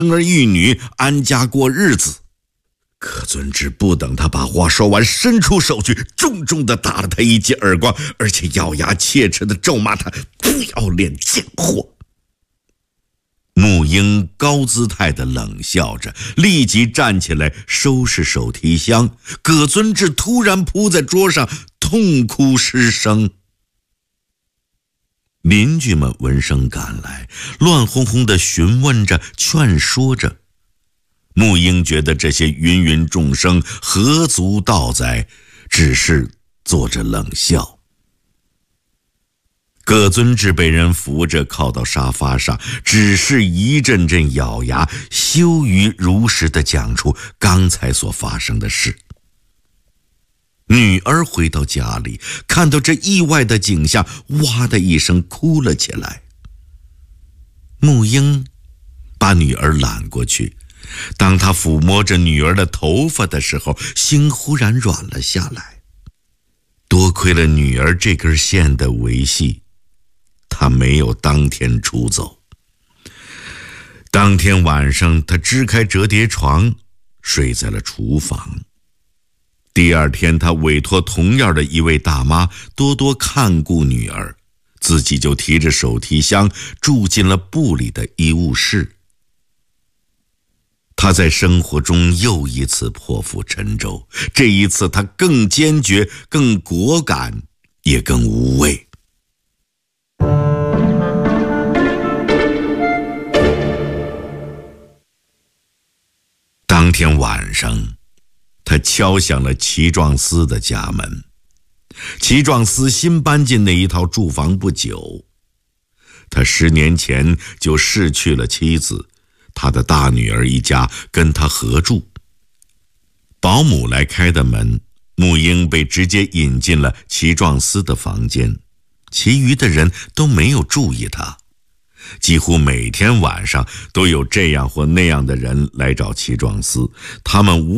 生儿育女，安家过日子。葛遵志不等他把话说完，伸出手去，重重地打了他一记耳光，而且咬牙切齿地咒骂他不要脸贱货。穆英高姿态地冷笑着，立即站起来收拾手提箱。葛遵志突然扑在桌上，痛哭失声。邻居们闻声赶来，乱哄哄地询问着，劝说着。穆英觉得这些芸芸众生何足道哉，只是坐着冷笑。葛遵志被人扶着靠到沙发上，只是一阵阵咬牙，羞于如实地讲出刚才所发生的事。女儿回到家里，看到这意外的景象，哇的一声哭了起来。穆英把女儿揽过去，当他抚摸着女儿的头发的时候，心忽然软了下来。多亏了女儿这根线的维系，他没有当天出走。当天晚上，他支开折叠床，睡在了厨房。第二天，他委托同样的一位大妈多多看顾女儿，自己就提着手提箱住进了部里的医务室。他在生活中又一次破釜沉舟，这一次他更坚决，更果敢，也更无畏。当天晚上，他敲响了齐壮思的家门。齐壮思新搬进那一套住房不久，他10年前就逝去了妻子，他的大女儿一家跟他合住。保姆来开的门，穆英被直接引进了齐壮思的房间，其余的人都没有注意他。几乎每天晚上都有这样或那样的人来找齐壮思，他们无